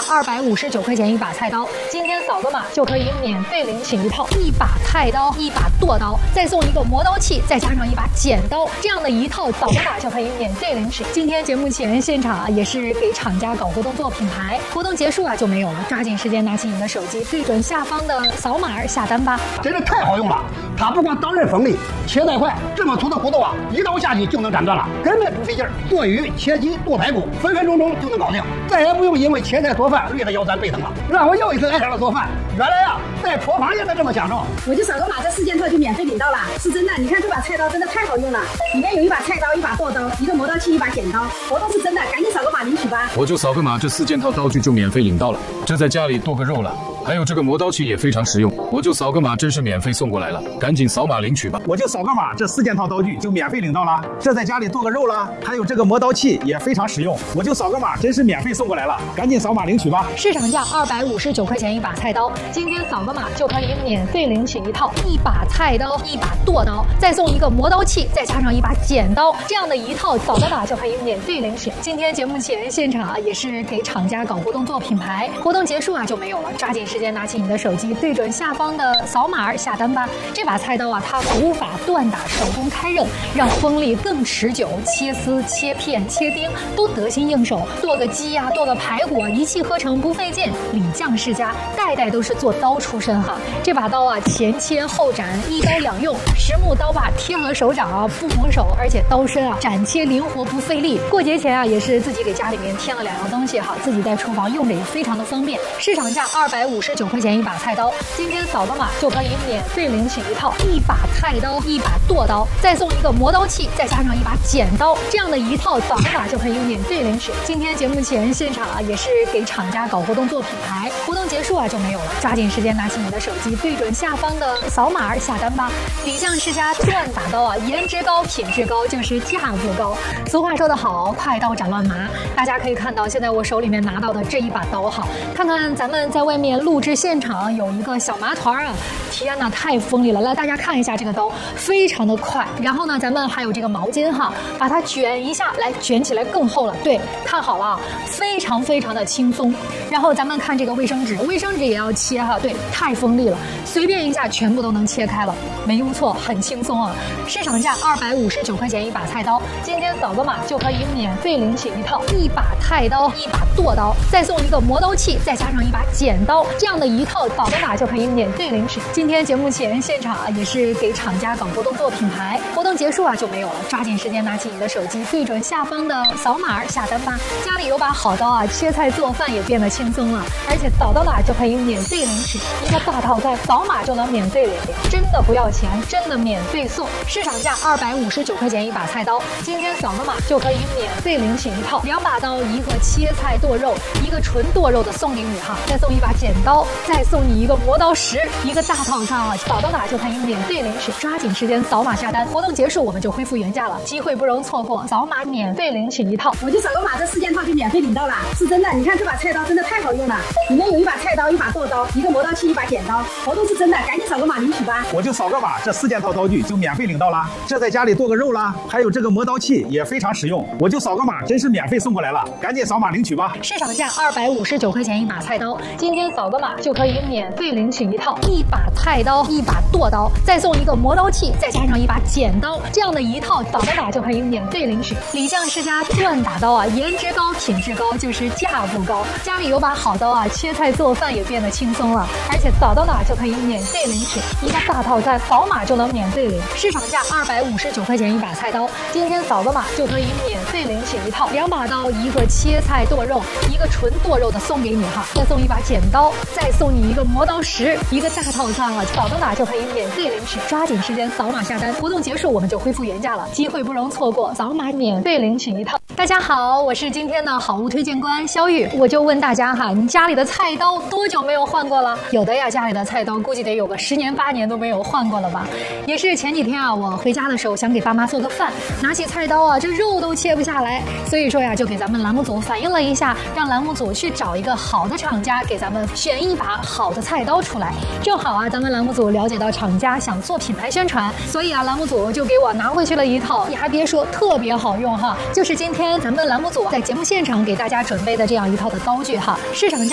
259块钱一把菜刀，今天扫个码就可以免费领取一套一把菜刀、一把剁刀，再送一个磨刀器，再加上一把剪刀，这样的一套扫个码就可以免费领取。今天节目前现场也是给厂家搞活动做品牌，活动结束就没有了，抓紧时间拿起你的手机，对准下方的扫码下单吧。 真的太好用了，它不光刀刃锋利，切带快，这么粗的骨头一刀下去就能斩断了，根本不费劲儿。剁鱼、切鸡、剁排骨，分分钟钟就能搞定，再也不用因为切菜做饭累得腰酸背疼了，让我又一次爱上了做饭。原来在厨房也能这么享受。 我就扫个码，这4件套就免费领到了，是真的。你看这把菜刀真的太好用了，里面有一把菜刀、一把剁刀、一个磨刀器、一把剪刀，活动是真的，赶紧扫个码领取吧。 我就扫个码，这4件套刀具就免费领到了，这在家里剁个肉了。还有这个磨刀器也非常实用，我就扫个码，真是免费送过来了，赶紧扫码领取吧。 我就扫个码，这4件套刀具就免费领到了，这在家里剁个肉了。还有这个磨刀器也非常实用，我就扫个码，真是免费送过来了，赶紧扫码领取吧。 市场价259块钱一把菜刀，今天扫个码就可以免费领取一套一把菜刀、一把剁刀，再送一个磨刀器，再加上一把剪刀，这样的一套扫个码就可以免费领取。今天节目前现场也是给厂家搞活动做品牌，活动结束就没有了，抓紧时间拿起你的手机，对准下方的扫码下单吧。这把菜刀它古法锻打，手工开刃，让锋利更持久，切丝、切片、切丁都得心应手。剁个鸡剁个排骨一气呵成，不费劲。李将世家代代都是做刀出身这把刀前切后斩，一刀两用，实木刀把贴合手掌不磨手，而且刀身斩切灵活不费力。过节前也是自己给家里面添了2样东西自己在厨房用着也非常的方便。市场价259块钱一把菜刀，今天扫个码就可以免费领取一套一把菜刀、一把剁刀，再送一个磨刀器，再加上一把剪刀，这样的一套扫个码就可以免费领取。今天节目前现场也是给厂家搞活动做品牌，活动结束就没有了，抓紧时间拿起你的手机，对准下方的扫码下单吧。李将世家锻打刀颜值高、品质高，就是价不高。俗话说得好，快刀斩乱麻。大家可以看到现在我手里面拿到的这一把刀看看咱们在外面录制现场有一个小麻团天哪，太锋利了！来，大家看一下这个刀，非常的快。然后呢，咱们还有这个毛巾把它卷一下，来卷起来更厚了。对，看好了，非常非常的轻松。然后咱们看这个卫生纸，卫生纸也要切对，太锋利了，随便一下全部都能切开了，没用错，很轻松市场价259块钱一把菜刀，今天扫个码就可以免费领取一套一把菜刀、一把剁刀，再送一个磨刀器，再加上一把剪刀，这样的一套扫个码就可以免费领取。今天节目前现场也是给厂家搞活动做品牌，活动结束就没有了，抓紧时间拿起你的手机，对准下方的扫码下单吧。家里有把好刀切菜做饭也变得轻松了，而且扫到哪就可以免费领取一个大套餐，扫码就能免费领，真的不要钱，真的免费送。市场价259块钱一把菜刀，今天扫个码就可以免费领取一套2把刀，一个切菜剁肉，一个纯剁肉的送给你再送一把剪刀，再送你一个磨刀石，一个大套餐扫到哪就可以免费领取，抓紧时间扫码下单，活动结束我们就恢复原价了，机会不容错过，扫码免费领取一套。 我就扫个码，这4件套就免费领到了，是真的。你看这把菜刀真的太好用了，里面有一把菜刀、一把剁刀、一个磨刀器、一把剪刀，活动是真的，赶紧扫个码领取吧。 我就扫个码，这4件套刀具就免费领到了，这在家里剁个肉了。还有这个磨刀器也非常实用，我就扫个码，真是免费送过来了，赶紧扫码领取吧。 市场价259块钱一把菜刀，今天扫个码就可以免费领取一套一把菜刀、一把剁刀，再送一个磨刀器，再加上一把剪刀，这样的一套扫个码就可以免费领取。李将世家锻打刀颜值高、品质高，就是价不高。家里有把好刀切菜做饭也变得轻松了，而且扫到哪就可以免费领取一个大套餐，扫码就能免费领。市场价259块钱一把菜刀，今天扫个码就可以免费领取一套2把刀，一个切菜剁肉，一个纯剁肉的送给你再送一把剪刀，再送你一个磨刀石，一个大套餐扫到哪就可以免费领取，抓紧时间扫码下单，活动结束我们就恢复原价了，机会不容错过，扫码免费领取一套。大家好，我是今天的好物推荐官肖玉，我就问大家你家里的菜刀多久没有换过了？有的呀，家里的菜刀估计得有个10年8年都没有换过了吧。也是前几天我回家的时候想给爸妈做个饭，拿起菜刀这肉都切不下来，所以说就给咱们栏目组反映了一下，让栏目组去找一个好的厂家给咱们选一把好的菜刀出来。正好咱们栏目组了解到厂家想做品牌宣传，所以栏目组就给我拿回去了一套，你还别说特别好用就是今天咱们栏目组在节目现场给大家准备的这样一套的刀具市场价